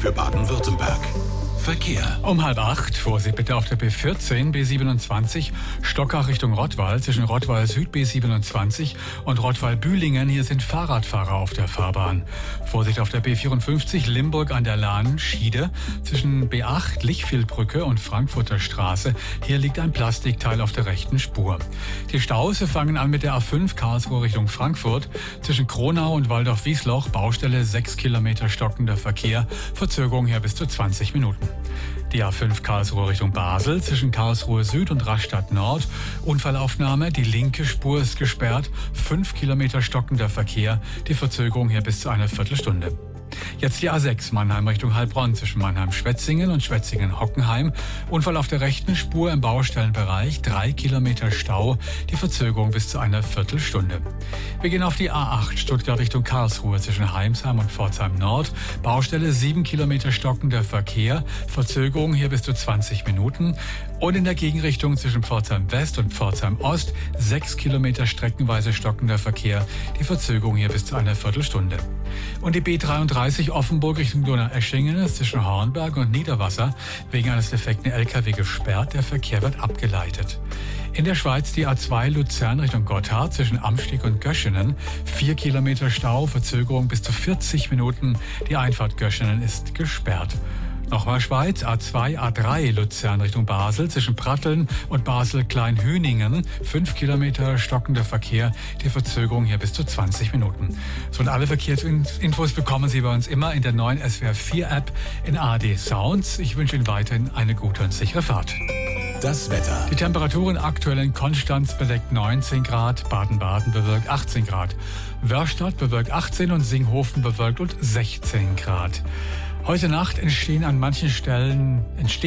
für Baden-Württemberg. Verkehr. Um 7:30, Vorsicht bitte auf der B14, B27, Stockach Richtung Rottweil, zwischen Rottweil Süd B27 und Rottweil-Bühlingen. Hier sind Fahrradfahrer auf der Fahrbahn. Vorsicht auf der B54, Limburg an der Lahn, Schiede, zwischen B8, Lichfildbrücke und Frankfurter Straße. Hier liegt ein Plastikteil auf der rechten Spur. Die Staus fangen an mit der A5 Karlsruhe Richtung Frankfurt, zwischen Kronau und Waldorf-Wiesloch, Baustelle 6 Kilometer stockender Verkehr, Verzögerung hier bis zu 20 Minuten. Die A5 Karlsruhe Richtung Basel, zwischen Karlsruhe Süd und Rastatt Nord. Unfallaufnahme, die linke Spur ist gesperrt, 5 Kilometer stockender Verkehr, die Verzögerung hier bis zu einer Viertelstunde. Jetzt die A6 Mannheim Richtung Heilbronn, zwischen Mannheim-Schwetzingen und Schwetzingen-Hockenheim. Unfall auf der rechten Spur im Baustellenbereich, 3 Kilometer Stau, die Verzögerung bis zu einer Viertelstunde. Wir gehen auf die A8 Stuttgart Richtung Karlsruhe, zwischen Heimsheim und Pforzheim Nord. Baustelle 7 Kilometer stockender Verkehr, Verzögerung hier bis zu 20 Minuten. Und in der Gegenrichtung zwischen Pforzheim West und Pforzheim Ost 6 Kilometer streckenweise stockender Verkehr, die Verzögerung hier bis zu einer Viertelstunde. Und die B33 Offenburg Richtung Donaueschingen ist zwischen Hornberg und Niederwasser wegen eines defekten LKW gesperrt. Der Verkehr wird abgeleitet. In der Schweiz die A2 Luzern Richtung Gotthard zwischen Amsteg und Göschenen. 4 Kilometer Stau, Verzögerung bis zu 40 Minuten. Die Einfahrt Göschenen ist gesperrt. Nochmal Schweiz, A2, A3 Luzern Richtung Basel, zwischen Pratteln und Basel-Kleinhüningen, 5 Kilometer stockender Verkehr, die Verzögerung hier bis zu 20 Minuten. So, und alle Verkehrsinfos bekommen Sie bei uns immer in der neuen SWR 4 App in ARD Sounds. Ich wünsche Ihnen weiterhin eine gute und sichere Fahrt. Das Wetter. Die Temperaturen aktuell in Konstanz bedeckt 19 Grad, Baden-Baden bewölkt 18 Grad, Wörstadt bewölkt 18 und Singhofen bewölkt und 16 Grad. Heute Nacht entsteht an manchen Stellen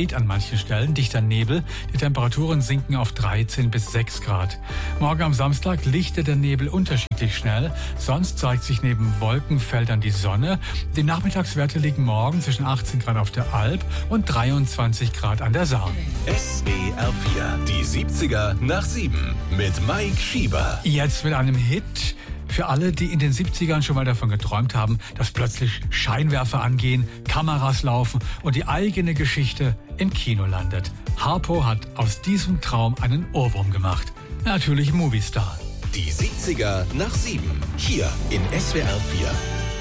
dichter Nebel. Die Temperaturen sinken auf 13 bis 6 Grad. Morgen am Samstag lichtet der Nebel unterschiedlich schnell. Sonst zeigt sich neben Wolkenfeldern die Sonne. Die Nachmittagswerte liegen morgen zwischen 18 Grad auf der Alp und 23 Grad an der Saar. SWR 4, die 70er nach 7 mit Mike Schieber. Jetzt mit einem Hit. Für alle, die in den 70ern schon mal davon geträumt haben, dass plötzlich Scheinwerfer angehen, Kameras laufen und die eigene Geschichte im Kino landet. Harpo hat aus diesem Traum einen Ohrwurm gemacht. Natürlich Movistar. Die 70er nach 7, hier in SWR 4.